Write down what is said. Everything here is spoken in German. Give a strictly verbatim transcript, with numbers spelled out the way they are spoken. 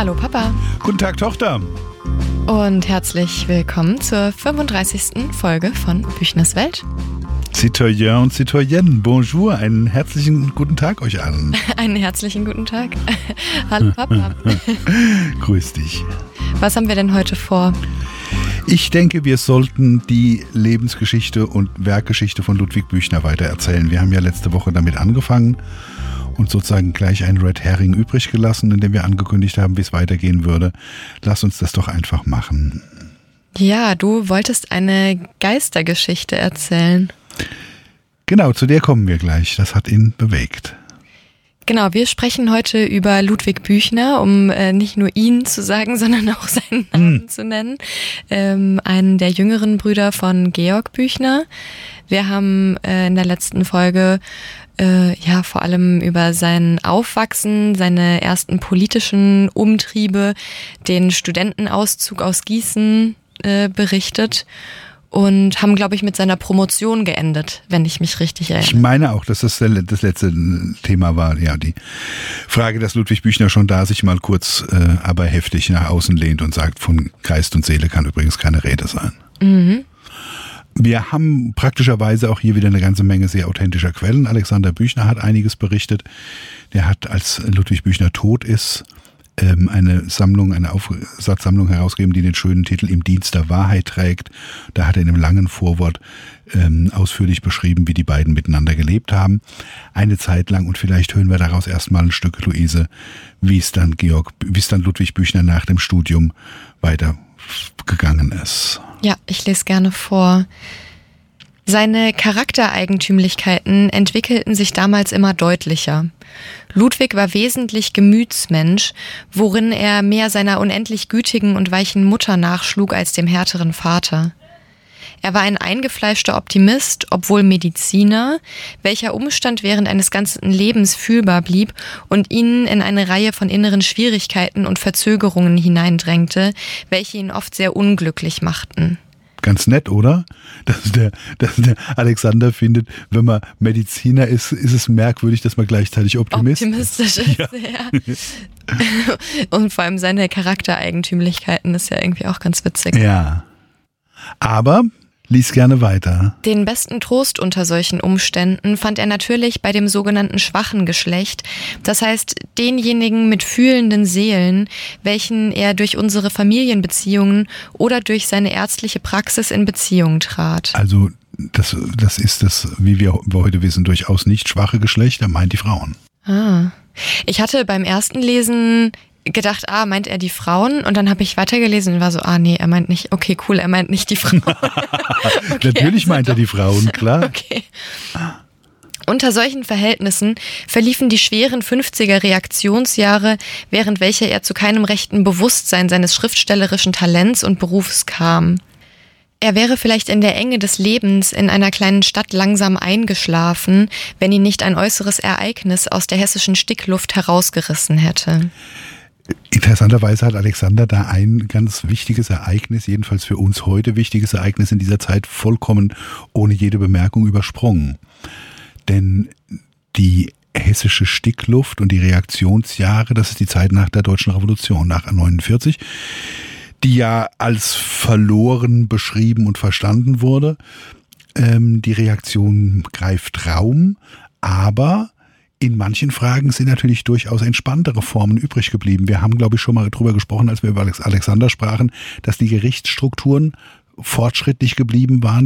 Hallo Papa. Guten Tag Tochter. Und herzlich willkommen zur fünfunddreißigsten Folge von Büchners Welt. Citoyen und Citoyenne, bonjour, einen herzlichen guten Tag euch allen. Einen herzlichen guten Tag. Hallo Papa. Grüß dich. Was haben wir denn heute vor? Ich denke, wir sollten die Lebensgeschichte und Werkgeschichte von Ludwig Büchner weitererzählen. Wir haben ja letzte Woche damit angefangen und sozusagen gleich einen Red Herring übrig gelassen, in dem wir angekündigt haben, wie es weitergehen würde. Lass uns das doch einfach machen. Ja, du wolltest eine Geistergeschichte erzählen. Genau, zu der kommen wir gleich. Das hat ihn bewegt. Genau, wir sprechen heute über Ludwig Büchner, um äh, nicht nur ihn zu sagen, sondern auch seinen Namen hm. zu nennen. Ähm, einen der jüngeren Brüder von Georg Büchner. Wir haben äh, in der letzten Folge äh, ja vor allem über sein Aufwachsen, seine ersten politischen Umtriebe, den Studentenauszug aus Gießen äh, berichtet. Und haben, glaube ich, mit seiner Promotion geendet, wenn ich mich richtig erinnere. Ich meine auch, dass das das letzte Thema war. Ja, die Frage, dass Ludwig Büchner schon da sich mal kurz, äh, aber heftig nach außen lehnt und sagt, von Geist und Seele kann übrigens keine Rede sein. Mhm. Wir haben praktischerweise auch hier wieder eine ganze Menge sehr authentischer Quellen. Alexander Büchner hat einiges berichtet. Der hat, als Ludwig Büchner tot ist, eine Sammlung, eine Aufsatzsammlung herausgegeben, die den schönen Titel Im Dienst der Wahrheit trägt. Da hat er in einem langen Vorwort ähm, ausführlich beschrieben, wie die beiden miteinander gelebt haben. Eine Zeit lang, und vielleicht hören wir daraus erstmal ein Stück, Luise, wie es dann Georg, wie es dann Ludwig Büchner nach dem Studium weitergegangen ist. Ja, ich lese gerne vor. Seine Charaktereigentümlichkeiten entwickelten sich damals immer deutlicher. Ludwig war wesentlich Gemütsmensch, worin er mehr seiner unendlich gütigen und weichen Mutter nachschlug als dem härteren Vater. Er war ein eingefleischter Optimist, obwohl Mediziner, welcher Umstand während eines ganzen Lebens fühlbar blieb und ihn in eine Reihe von inneren Schwierigkeiten und Verzögerungen hineindrängte, welche ihn oft sehr unglücklich machten. Ganz nett, oder? Dass der, dass der Alexander findet, wenn man Mediziner ist, ist es merkwürdig, dass man gleichzeitig Optimist Optimistisch ist. Ja. Ja. Und vor allem seine Charaktereigentümlichkeiten ist ja irgendwie auch ganz witzig. Ja. Aber lies gerne weiter. Den besten Trost unter solchen Umständen fand er natürlich bei dem sogenannten schwachen Geschlecht, das heißt denjenigen mit fühlenden Seelen, welchen er durch unsere Familienbeziehungen oder durch seine ärztliche Praxis in Beziehung trat. Also das, das ist das, wie wir heute wissen, durchaus nicht schwache Geschlecht, er meint die Frauen. Ah. Ich hatte beim ersten Lesen gedacht, ah, meint er die Frauen? Und dann habe ich weitergelesen und war so, ah nee, er meint nicht, okay, cool, er meint nicht die Frauen. Okay, Natürlich also meint er doch. die Frauen, klar. Okay. Unter solchen Verhältnissen verliefen die schweren fünfziger Reaktionsjahre, während welcher er zu keinem rechten Bewusstsein seines schriftstellerischen Talents und Berufs kam. Er wäre vielleicht in der Enge des Lebens in einer kleinen Stadt langsam eingeschlafen, wenn ihn nicht ein äußeres Ereignis aus der hessischen Stickluft herausgerissen hätte. Interessanterweise hat Alexander da ein ganz wichtiges Ereignis, jedenfalls für uns heute wichtiges Ereignis in dieser Zeit, vollkommen ohne jede Bemerkung übersprungen. Denn die hessische Stickluft und die Reaktionsjahre, das ist die Zeit nach der Deutschen Revolution, nach neunundvierzig, die ja als verloren beschrieben und verstanden wurde. Ähm, die Reaktion greift Raum, aber in manchen Fragen sind natürlich durchaus entspanntere Formen übrig geblieben. Wir haben, glaube ich, schon mal drüber gesprochen, als wir über Alexander sprachen, dass die Gerichtsstrukturen fortschrittlich geblieben waren,